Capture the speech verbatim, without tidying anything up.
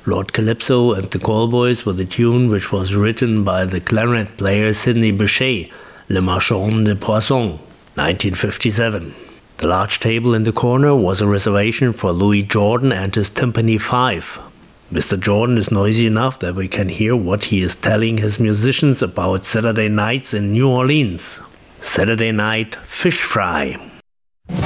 Lord Calypso and the Callboys were the tune which was written by the clarinet player Sidney Bechet, Le Marchand de Poissons, nineteen fifty-seven. The large table in the corner was a reservation for Louis Jordan and his Timpani Five. Mister Jordan is noisy enough that we can hear what he is telling his musicians about Saturday nights in New Orleans. Saturday night fish fry.